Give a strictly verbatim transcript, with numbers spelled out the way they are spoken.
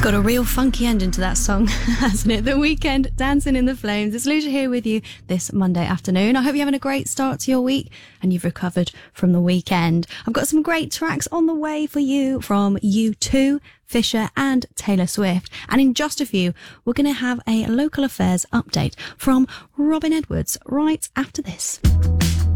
Got a real funky ending to that song, hasn't it? The Weeknd, Dancing in the Flames. It's Lucia here with you this Monday afternoon. I hope you're having a great start to your week and you've recovered from the weekend. I've got some great tracks on the way for you from U two, Fisher and Taylor Swift. And in just a few, we're going to have a local affairs update from Robin Edwards right after this.